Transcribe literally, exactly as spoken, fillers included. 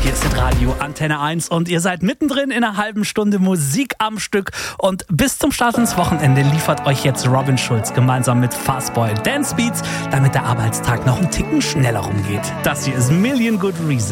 Hier ist Radio Antenne eins und ihr seid mittendrin in einer halben Stunde Musik am Stück. Und bis zum Start ins Wochenende liefert euch jetzt Robin Schulz gemeinsam mit Fastboy Dance Beats, damit der Arbeitstag noch einen Ticken schneller rumgeht. Das hier ist Million Good Reasons.